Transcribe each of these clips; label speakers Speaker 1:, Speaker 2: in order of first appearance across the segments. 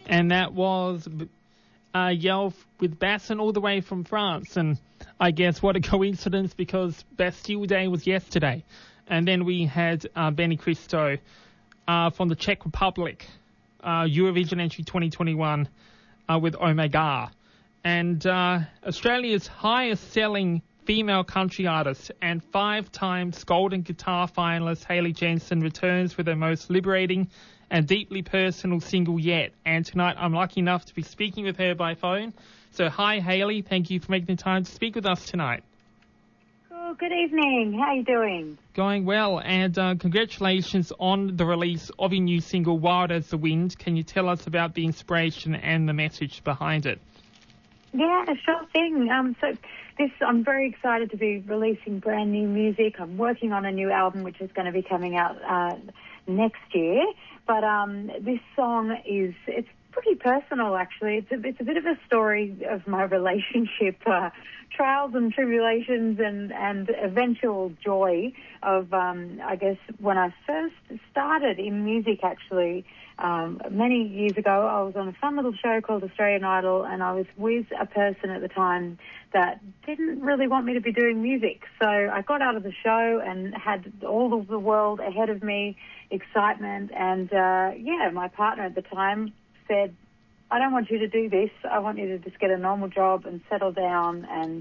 Speaker 1: And that was Yell with Bassin all the way from France. And I guess what a coincidence, because Bastille Day was yesterday. And then we had Benny Cristo from the Czech Republic, Eurovision entry 2021 with Omega. And Australia's highest-selling female country artist and 5 times Golden Guitar finalist Hayley Jensen returns with her most liberating and deeply personal single yet. And tonight I'm lucky enough to be speaking with her by phone. So hi, Hayley. Thank you for making the time to speak with us tonight.
Speaker 2: Oh, good evening. How are you doing?
Speaker 1: Going well. And congratulations on the release of your new single, Wild as the Wind. Can you tell us about the inspiration and the message behind it?
Speaker 2: Yeah, sure thing. I'm very excited to be releasing brand new music. I'm working on a new album which is going to be coming out next year. But this song it's pretty personal, actually. It's a bit of a story of my relationship, trials and tribulations and eventual joy of, I guess, when I first started in music, actually. Many years ago, I was on a fun little show called Australian Idol, and I was with a person at the time that didn't really want me to be doing music. So I got out of the show and had all of the world ahead of me, excitement, and my partner at the time said, I don't want you to do this. I want you to just get a normal job and settle down and,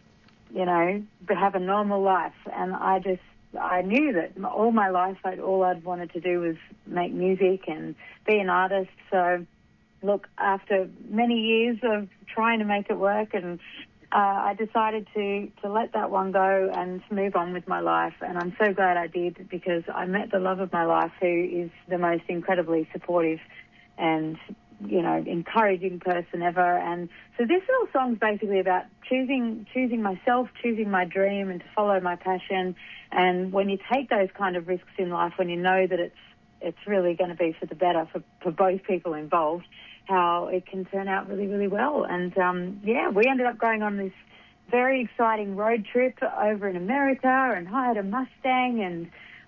Speaker 2: have a normal life. And I knew that all my life all I'd wanted to do was make music and be an artist. So, look, after many years of trying to make it work, and I decided to let that one go and move on with my life. And I'm so glad I did, because I met the love of my life, who is the most incredibly supportive and encouraging person ever. And so this little song's basically about choosing myself, choosing my dream, and to follow my passion. And when you take those kind of risks in life, when you know that it's really going to be for the better for both people involved, how it can turn out really, really well. And we ended up going on this very exciting road trip over in America and hired a Mustang and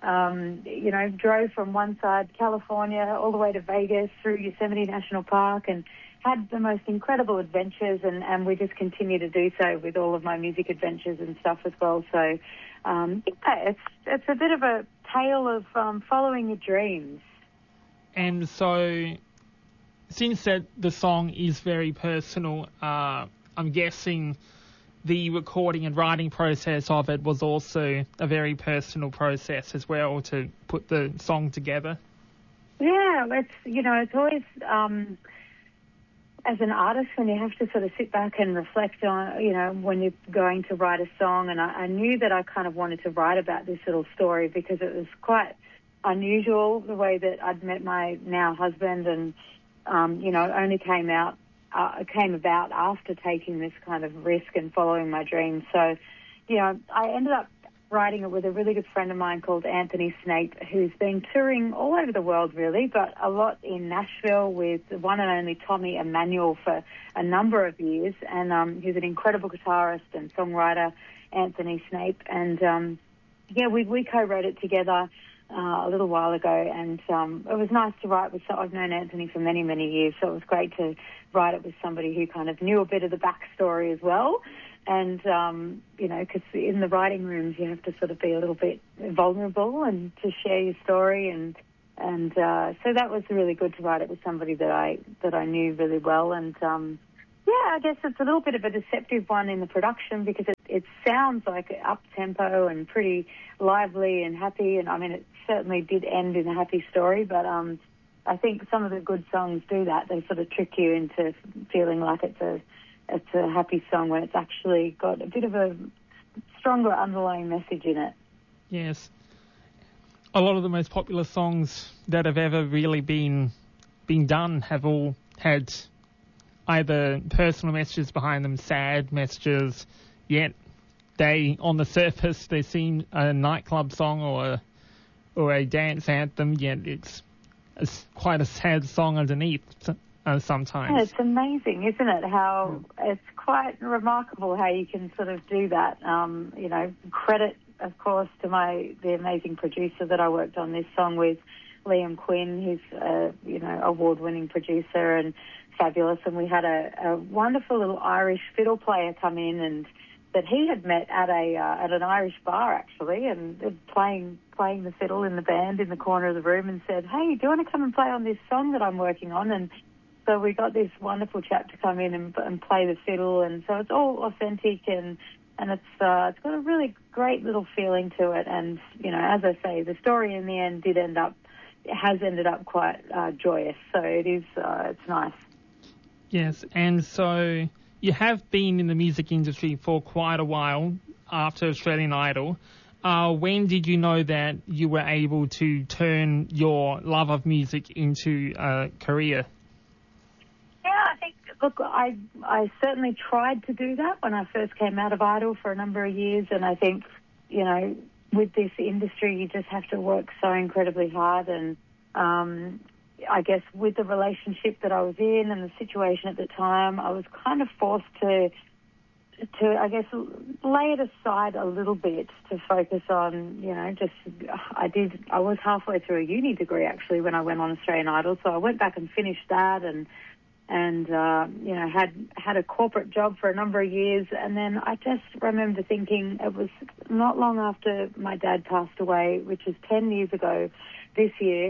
Speaker 2: drove from one side, California, all the way to Vegas through Yosemite National Park, and had the most incredible adventures, and we just continue to do so with all of my music adventures and stuff as well. So, it's a bit of a tale of following your dreams.
Speaker 1: And so, since the song is very personal, I'm guessing the recording and writing process of it was also a very personal process as well, to put the song together. Yeah,
Speaker 2: it's always, as an artist, when you have to sort of sit back and reflect on, when you're going to write a song, and I knew that I kind of wanted to write about this little story because it was quite unusual, the way that I'd met my now husband, and, it only came about after taking this kind of risk and following my dreams. So, I ended up writing it with a really good friend of mine called Anthony Snape, who's been touring all over the world, really, but a lot in Nashville with the one and only Tommy Emmanuel for a number of years. And he's an incredible guitarist and songwriter, Anthony Snape. And, we co-wrote it together a little while ago, and it was nice to write with. I've known Anthony for many, many years, so it was great to write it with somebody who kind of knew a bit of the backstory as well. And because in the writing rooms you have to sort of be a little bit vulnerable and to share your story, and so that was really good to write it with somebody that I knew really well. And I guess it's a little bit of a deceptive one in the production, because it sounds like up tempo and pretty lively and happy, and I mean it certainly did end in a happy story, but I think some of the good songs do that. They sort of trick you into feeling like it's a happy song when it's actually got a bit of a stronger underlying message in it.
Speaker 1: Yes. A lot of the most popular songs that have ever really been done have all had either personal messages behind them, sad messages, yet on the surface, they seem a nightclub song or a dance anthem, yet it's quite a sad song underneath sometimes.
Speaker 2: Yeah, it's amazing, isn't it? How it's quite remarkable how you can sort of do that. Credit, of course, to the amazing producer that I worked on this song with, Liam Quinn, who's award-winning producer and fabulous, and we had a wonderful little Irish fiddle player come in and that he had met at an Irish bar actually, and playing the fiddle in the band in the corner of the room, and said, "Hey, do you want to come and play on this song that I'm working on?" And so we got this wonderful chap to come in and play the fiddle, and so it's all authentic and it's got a really great little feeling to it. And as I say, the story in the end has ended up quite joyous. So it's nice.
Speaker 1: Yes, and so you have been in the music industry for quite a while after Australian Idol. When did you know that you were able to turn your love of music into a career?
Speaker 2: Yeah, I think, look, I certainly tried to do that when I first came out of Idol for a number of years, and I think, with this industry you just have to work so incredibly hard, and I guess with the relationship that I was in and the situation at the time, I was kind of forced to I guess lay it aside a little bit to focus on, I was halfway through a uni degree actually when I went on Australian Idol, so I went back and finished that and had a corporate job for a number of years, and then I just remember thinking it was not long after my dad passed away, which is 10 years ago this year.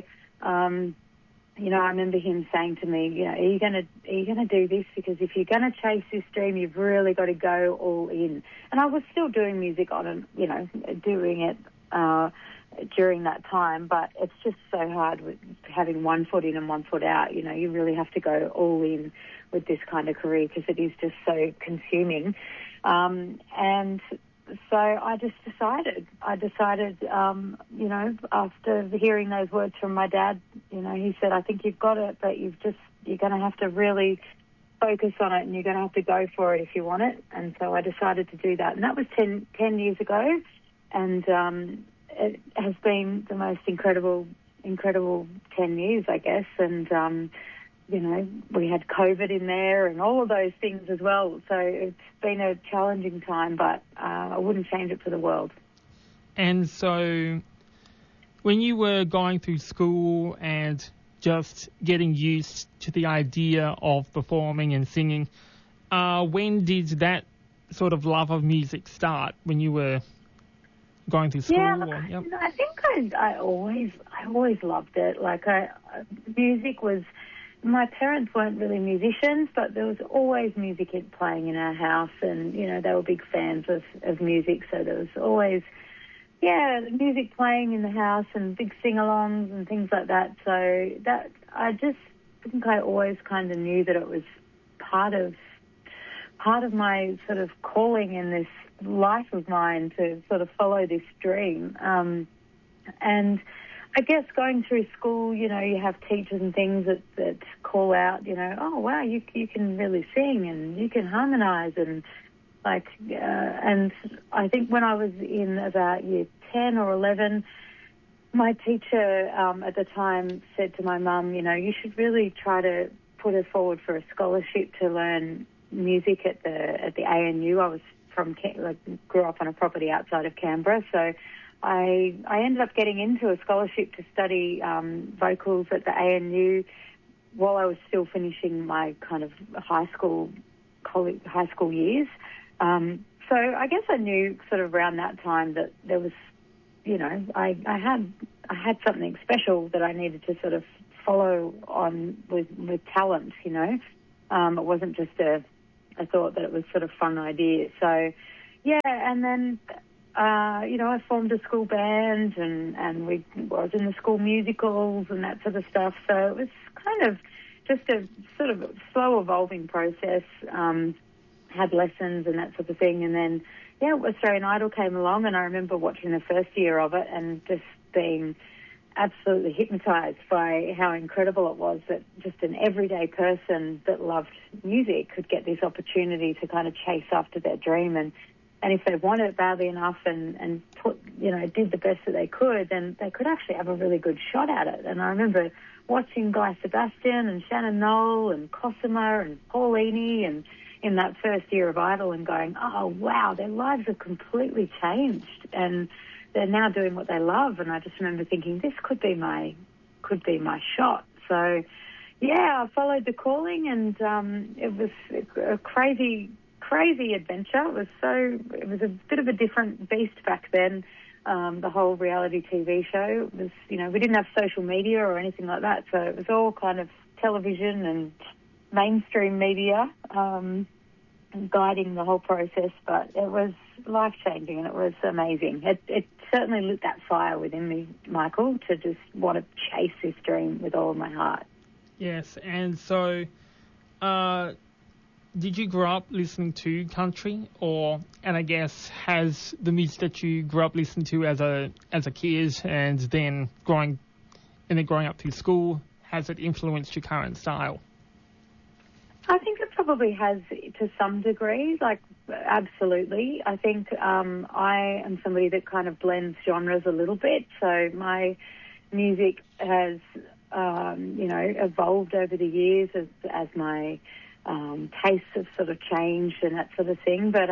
Speaker 2: I remember him saying to me, are you going to do this? Because if you're going to chase this dream, you've really got to go all in. And I was still doing music doing it during that time, but it's just so hard with having one foot in and one foot out. You really have to go all in with this kind of career because it is just so consuming. And so I just decided, after hearing those words from my dad, he said, I think you've got it, but you're going to have to really focus on it and you're going to have to go for it if you want it. And so I decided to do that. And that was 10 years ago. And it has been the most incredible 10 years, I guess. And, we had COVID in there and all of those things as well. So it's been a challenging time, but I wouldn't change it for the world.
Speaker 1: And so when you were going through school and just getting used to the idea of performing and singing, when did that sort of love of music start? When you were going through school?
Speaker 2: Yeah, I think I always loved it. Like music was. My parents weren't really musicians, but there was always music playing in our house, and they were big fans of music, so there was always music playing in the house and big sing-alongs and things like that. So that I just think I always kind of knew that it was part of my sort of calling in this life of mine to sort of follow this dream. And I guess going through school, you have teachers and things that call out, oh wow, you can really sing and you can harmonise and and I think when I was in about year 10 or 11, my teacher at the time said to my mum, you should really try to put her forward for a scholarship to learn music at the ANU. I was grew up on a property outside of Canberra, so I ended up getting into a scholarship to study vocals at the ANU while I was still finishing my kind of high school years. So I guess I knew sort of around that time that there was, I had something special that I needed to sort of follow on with talent. It wasn't just a thought that it was sort of fun idea. So yeah, and then. I formed a school band and I was in the school musicals and that sort of stuff. So it was kind of just a sort of slow evolving process, had lessons and that sort of thing. And then, Australian Idol came along and I remember watching the first year of it and just being absolutely hypnotised by how incredible it was that just an everyday person that loved music could get this opportunity to kind of chase after their dream and if they wanted it badly enough and put, did the best that they could, then they could actually have a really good shot at it. And I remember watching Guy Sebastian and Shannon Noll and Cosima and Paulini and in that first year of Idol and going, oh, wow, their lives have completely changed and they're now doing what they love. And I just remember thinking, this could be my could be my shot. So, yeah, I followed the calling, and it was a crazy adventure. It was a bit of a different beast back then. The whole reality TV show was, we didn't have social media or anything like that, so it was all kind of television and mainstream media guiding the whole process. But it was life-changing, and it was amazing. It certainly lit that fire within me, Michael, to just want to chase this dream with all of my heart.
Speaker 1: Yes, and so did you grow up listening to country, and I guess has the music that you grew up listening to as a kid and then growing up through school, has it influenced your current style?
Speaker 2: I think it probably has to some degree, absolutely. I think I am somebody that kind of blends genres a little bit, so my music has, evolved over the years as my tastes have sort of changed and that sort of thing. But,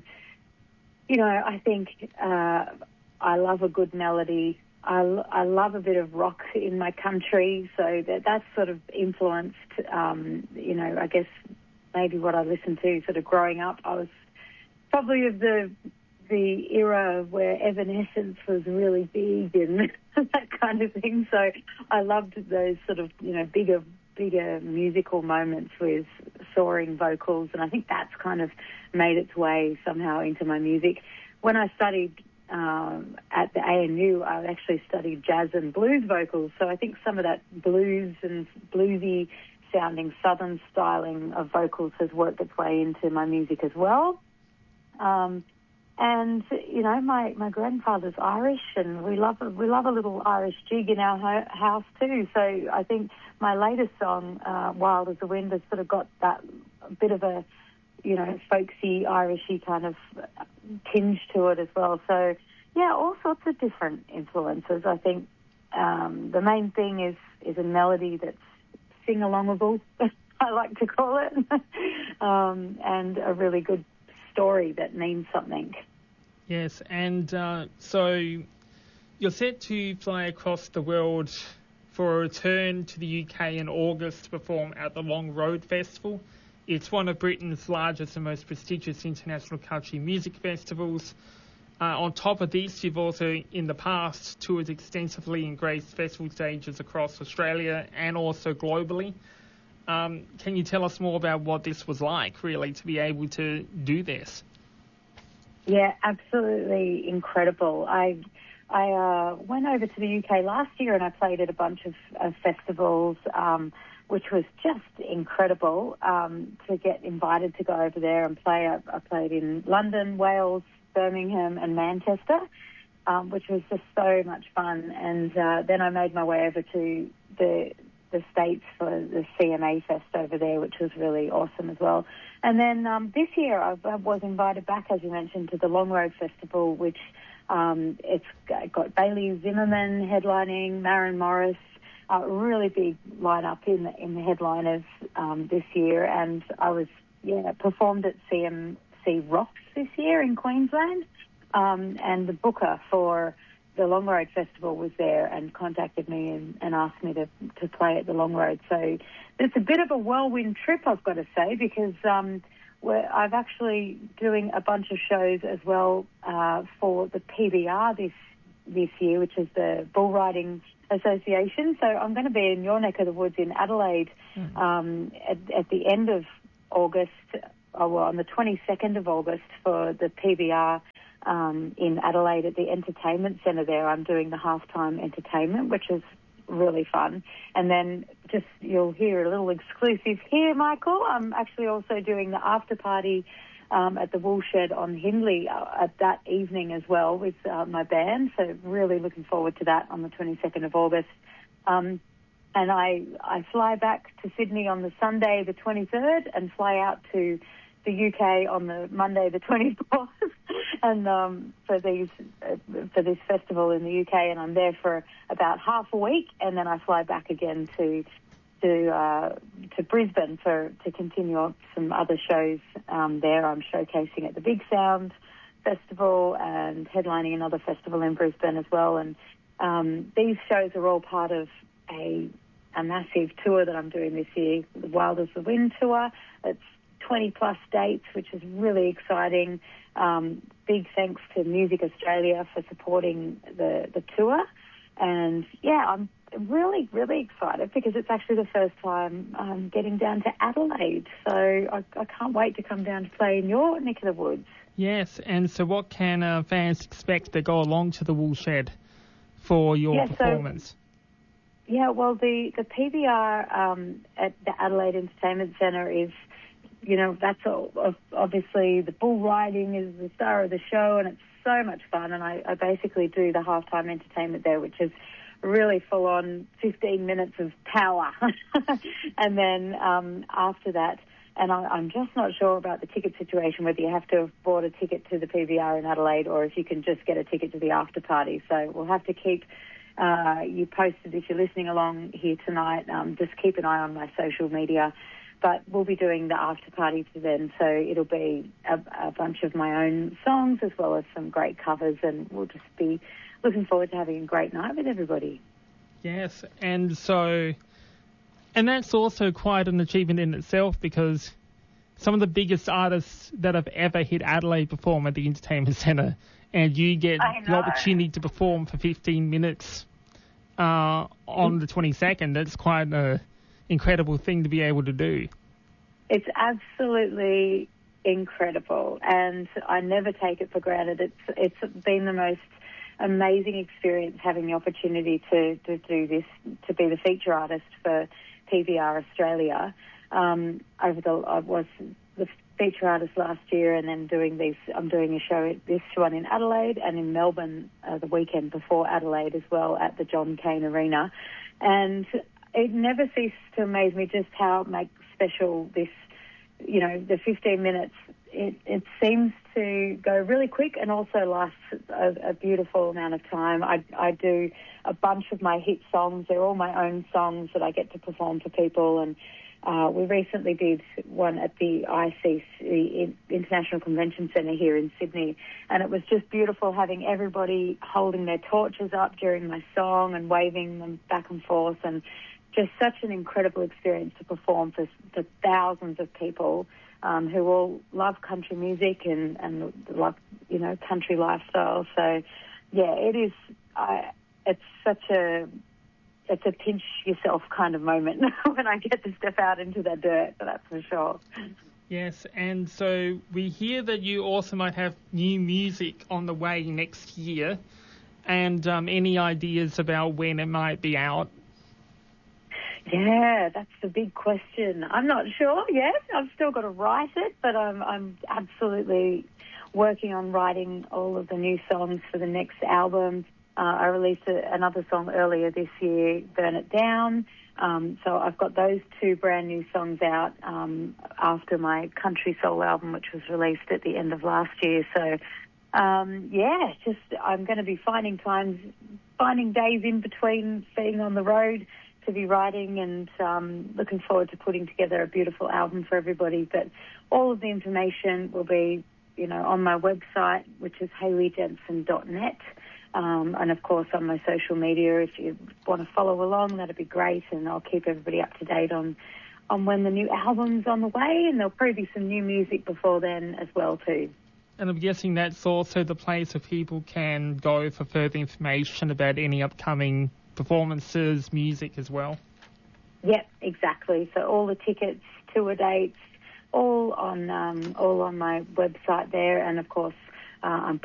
Speaker 2: I think I love a good melody. I love a bit of rock in my country, so that's sort of influenced, I guess maybe what I listened to sort of growing up. I was probably of the era where Evanescence was really big and that kind of thing. So I loved those sort of, bigger musical moments with soaring vocals, and I think that's kind of made its way somehow into my music. When I studied at the ANU, I actually studied jazz and blues vocals, so I think some of that blues and bluesy sounding southern styling of vocals has worked its way into my music as well. And my grandfather's Irish, and we love a little Irish jig in our house too. So I think my latest song, Wild as the Wind, has sort of got that bit of a folksy, Irishy kind of tinge to it as well. So yeah, all sorts of different influences. I think the main thing is a melody that's sing-alongable, I like to call it, and a really good story that means something.
Speaker 1: Yes, and so you're set to fly across the world for a return to the UK in August to perform at the Long Road Festival. It's one of Britain's largest and most prestigious international country music festivals. On top of this, you've also in the past toured extensively and graced festival stages across Australia and also globally. Can you tell us more about what this was like, really, to be able to do this?
Speaker 2: Yeah, absolutely incredible. I went over to the UK last year and I played at a bunch of festivals, which was just incredible to get invited to go over there and play. I played in London, Wales, Birmingham and Manchester, which was just so much fun. And then I made my way over to the States for the CMA Fest over there, which was really awesome as well. And then this year I was invited back, as you mentioned, to the Long Road Festival, which it's got Bailey Zimmerman headlining, Maren Morris, a really big lineup in the headliners this year. And I was performed at CMC Rocks this year in Queensland, and the booker for the Long Road Festival was there and contacted me and asked me to play at the Long Road. So it's a bit of a whirlwind trip, I've got to say, because I've actually doing a bunch of shows as well for the PBR this year, which is the Bull Riding Association. So I'm going to be in your neck of the woods in Adelaide at the end of August, on the 22nd of August for the PBR in Adelaide at the Entertainment Centre there. I'm doing the halftime entertainment, which is really fun. And then just you'll hear a little exclusive here, Michael. I'm actually also doing the after party at the Woolshed on Hindley at that evening as well with my band. So really looking forward to that on the 22nd of August. And I fly back to Sydney on the Sunday the 23rd and fly out to the UK on the Monday the 24th, and for this festival in the UK, and I'm there for about half a week, and then I fly back again to Brisbane to continue on some other shows there. I'm showcasing at the Big Sound Festival and headlining another festival in Brisbane as well, and these shows are all part of a massive tour that I'm doing this year, the Wild as the Wind tour. It's 20 plus dates, which is really exciting. Big thanks to Music Australia for supporting the tour. And yeah, I'm really, really excited because it's actually the first time I'm getting down to Adelaide. So I can't wait to come down to play in your neck of the woods.
Speaker 1: Yes, and so what can fans expect that go along to the Woolshed for your performance?
Speaker 2: Well, the PBR at the Adelaide Entertainment Centre is, that's obviously the bull riding is the star of the show, and it's so much fun. And I basically do the halftime entertainment there, which is really full on 15 minutes of power. And then after that, and I'm just not sure about the ticket situation, whether you have to have bought a ticket to the PBR in Adelaide or if you can just get a ticket to the after party. So we'll have to keep you posted if you're listening along here tonight. Just keep an eye on my social media. But we'll be doing the after party to then, so it'll be a bunch of my own songs as well as some great covers, and we'll just be looking forward to having a great night with everybody.
Speaker 1: Yes, and that's also quite an achievement in itself, because some of the biggest artists that have ever hit Adelaide perform at the Entertainment Centre, and you get the opportunity to perform for 15 minutes on the 22nd. That's quite an incredible thing to be able to do.
Speaker 2: It's absolutely incredible, and I never take it for granted. It's been the most amazing experience having the opportunity to do this, to be the feature artist for PBR Australia. I was the feature artist last year, and then I'm doing a show, this one in Adelaide and in Melbourne the weekend before Adelaide as well at the John Cain Arena. And it never ceases to amaze me just how it makes special this, the 15 minutes. It seems to go really quick and also lasts a beautiful amount of time. I do a bunch of my hit songs. They're all my own songs that I get to perform for people. And we recently did one at the ICC, the International Convention Centre here in Sydney. And it was just beautiful having everybody holding their torches up during my song and waving them back and forth, and just such an incredible experience to perform for thousands of people who all love country music and love, country lifestyle. So, yeah, it is. It's a pinch yourself kind of moment when I get to step out into the dirt. That's for sure.
Speaker 1: Yes, and so we hear that you also might have new music on the way next year, and any ideas about when it might be out?
Speaker 2: Yeah, that's the big question. I'm not sure yet. I've still got to write it, but I'm absolutely working on writing all of the new songs for the next album. I released another song earlier this year, Burn It Down. So I've got those two brand new songs out after my Country Soul album, which was released at the end of last year. So, I'm going to be finding days in between being on the road to be writing, and looking forward to putting together a beautiful album for everybody. But all of the information will be, on my website, which is hayleyjensen.net. And, of course, on my social media, if you want to follow along, that'd be great. And I'll keep everybody up to date on when the new album's on the way. And there'll probably be some new music before then as well, too.
Speaker 1: And I'm guessing that's also the place where people can go for further information about any upcoming performances, music as well.
Speaker 2: Yep, exactly. So all the tickets, tour dates, all on my website there. And, of course, I'm